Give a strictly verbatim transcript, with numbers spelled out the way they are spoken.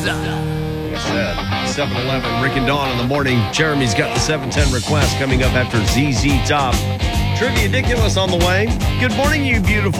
Like I said, seven eleven, Rick and Dawn in the morning. Jeremy's got the seven ten request coming up after Z Z Top. Trivia Ridiculous on the way. Good morning, you beautiful